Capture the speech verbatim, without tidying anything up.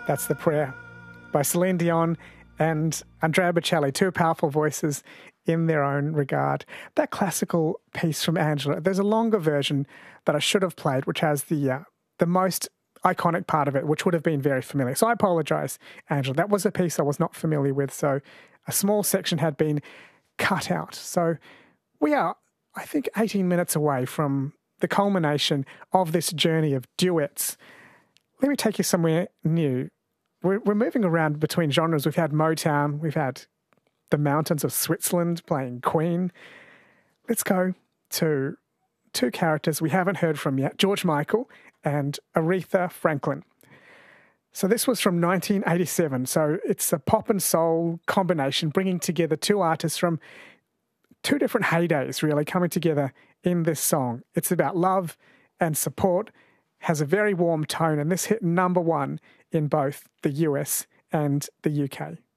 That's The Prayer by Celine Dion and Andrea Bocelli, two powerful voices in their own regard. That classical piece from Angela, there's a longer version that I should have played, which has the uh, the most iconic part of it, which would have been very familiar. So I apologise, Angela. That was a piece I was not familiar with, so a small section had been cut out. So we are, I think, eighteen minutes away from the culmination of this journey of duets. Let me take you somewhere new. We're, we're moving around between genres. We've had Motown, we've had the mountains of Switzerland playing Queen. Let's go to two characters we haven't heard from yet, George Michael and Aretha Franklin. So this was from nineteen eighty-seven. So it's a pop and soul combination, bringing together two artists from two different heydays, really, coming together in this song. It's about love and support, has a very warm tone, and this hit number one in both the U S and the U K.